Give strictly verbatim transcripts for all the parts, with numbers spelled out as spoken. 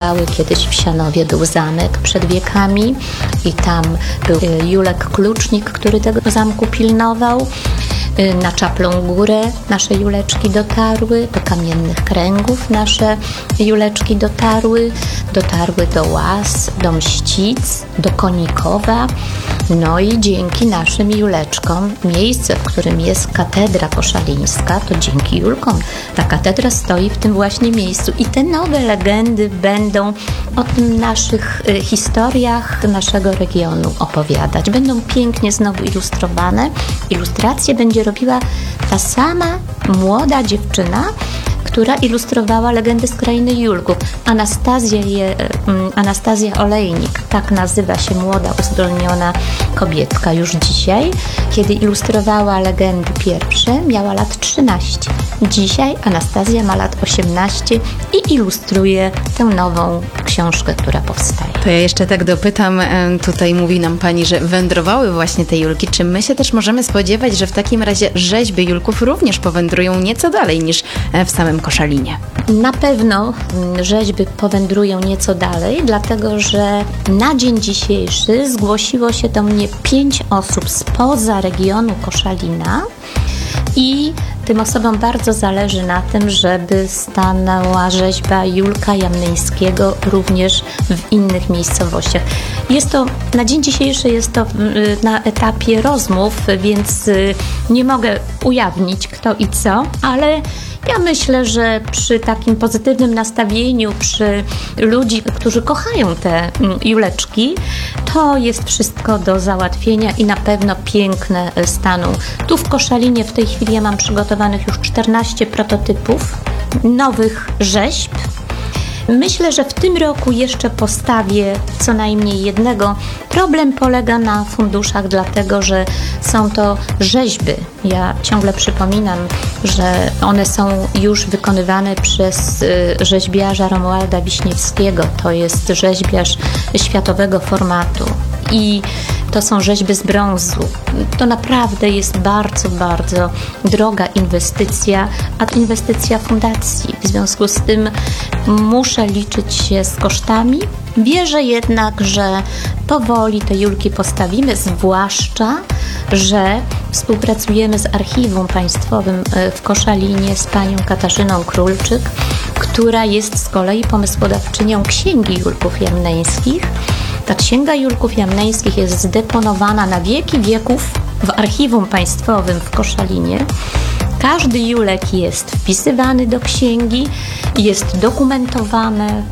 budowały. Kiedyś w Sianowie był zamek przed wiekami i tam był Julek Klucznik, który tego zamku pilnował. Na Czaplą Górę nasze Juleczki dotarły, do Kamiennych Kręgów nasze Juleczki dotarły, dotarły do Łaz, do Mścic, do Konikowa. No i dzięki naszym Juleczkom, miejsce, w którym jest katedra koszalińska, to dzięki Julkom ta katedra stoi w tym właśnie miejscu. I te nowe legendy będą o tym naszych y, historiach naszego regionu opowiadać. Będą pięknie znowu ilustrowane. Ilustracje będzie robiła ta sama młoda dziewczyna, która ilustrowała legendy z krainy Julków. Anastazja, je, Anastazja Olejnik, tak nazywa się młoda, uzdolniona kobietka już dzisiaj. Kiedy ilustrowała legendy pierwsze, miała lat trzynaście. Dzisiaj Anastazja ma lat osiemnaście i ilustruje tę nową książkę, która powstaje. To ja jeszcze tak dopytam, tutaj mówi nam Pani, że wędrowały właśnie te Julki. Czy my się też możemy spodziewać, że w takim razie rzeźby Julków również powędrują nieco dalej niż w samym Koszalinie? Na pewno rzeźby powędrują nieco dalej, dlatego że na dzień dzisiejszy zgłosiło się do mnie pięć osób spoza regionu Koszalina i tym osobom bardzo zależy na tym, żeby stanęła rzeźba Julka Jamneńskiego również w innych miejscowościach. Jest to, na dzień dzisiejszy jest to na etapie rozmów, więc nie mogę ujawnić kto i co, ale ja myślę, że przy takim pozytywnym nastawieniu, przy ludzi, którzy kochają te Juleczki, to jest wszystko do załatwienia i na pewno piękne staną. Tu w Koszalinie w tej chwili ja mam przygotowanych już czternaście prototypów nowych rzeźb. Myślę, że w tym roku jeszcze postawię co najmniej jednego. Problem polega na funduszach, dlatego że są to rzeźby. Ja ciągle przypominam, że one są już wykonywane przez rzeźbiarza Romualda Wiśniewskiego. To jest rzeźbiarz światowego formatu. I to są rzeźby z brązu. To naprawdę jest bardzo, bardzo droga inwestycja, a to inwestycja fundacji. W związku z tym muszę liczyć się z kosztami. Wierzę jednak, że powoli te Julki postawimy, zwłaszcza, że współpracujemy z Archiwum Państwowym w Koszalinie z panią Katarzyną Królczyk, która jest z kolei pomysłodawczynią Księgi Julków Jamneńskich. Ta Księga Julków Jamneńskich jest zdeponowana na wieki wieków w Archiwum Państwowym w Koszalinie. Każdy Julek jest wpisywany do księgi, jest dokumentowane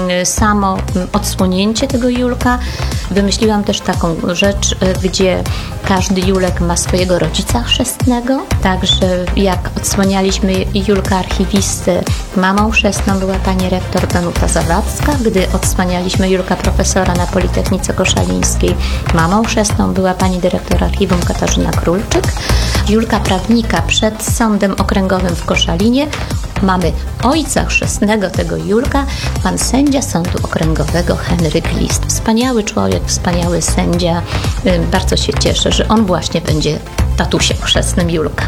samo odsłonięcie tego Julka. Wymyśliłam też taką rzecz, gdzie każdy Julek ma swojego rodzica chrzestnego, także jak odsłanialiśmy Julka archiwisty, mamą chrzestną była pani rektor Danuta Zawadzka, gdy odsłanialiśmy Julka profesora na Politechnice Koszalińskiej, mamą chrzestną była pani dyrektor archiwum Katarzyna Królczyk. Julka prawnika przed Sądem Okręgowym w Koszalinie mamy ojca chrzestnego tego Julka, pan sędzia Sądu Okręgowego Henryk List. Wspaniały człowiek, wspaniały sędzia. Bardzo się cieszę, że on właśnie będzie tatusiem chrzestnym Julka.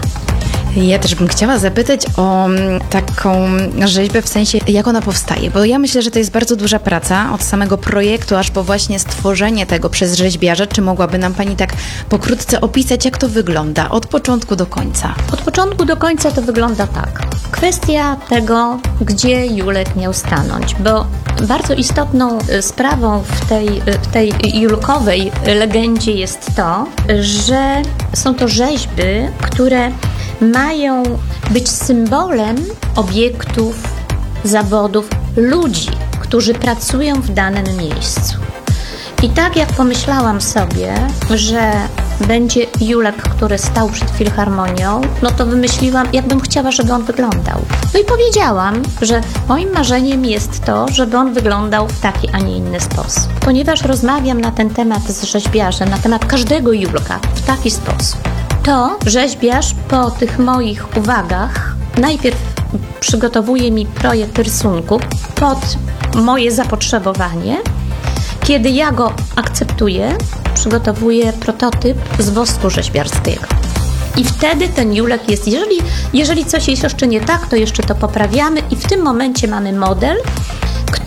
Ja też bym chciała zapytać o taką rzeźbę, w sensie jak ona powstaje, bo ja myślę, że to jest bardzo duża praca od samego projektu aż po właśnie stworzenie tego przez rzeźbiarza. Czy mogłaby nam Pani tak pokrótce opisać, jak to wygląda od początku do końca? Od początku do końca to wygląda tak. Kwestia tego, gdzie Julek miał stanąć, bo bardzo istotną sprawą w tej, w tej julkowej legendzie jest to, że są to rzeźby, które mają być symbolem obiektów, zawodów, ludzi, którzy pracują w danym miejscu. I tak jak pomyślałam sobie, że będzie Julek, który stał przed filharmonią, no to wymyśliłam, jakbym chciała, żeby on wyglądał. No i powiedziałam, że moim marzeniem jest to, żeby on wyglądał w taki, a nie inny sposób. Ponieważ rozmawiam na ten temat z rzeźbiarzem, na temat każdego Julka w taki sposób, to rzeźbiarz po tych moich uwagach najpierw przygotowuje mi projekt rysunku pod moje zapotrzebowanie. Kiedy ja go akceptuję, przygotowuję prototyp z wosku rzeźbiarskiego. I wtedy ten Julek jest, jeżeli, jeżeli coś jest jeszcze nie tak, to jeszcze to poprawiamy i w tym momencie mamy model,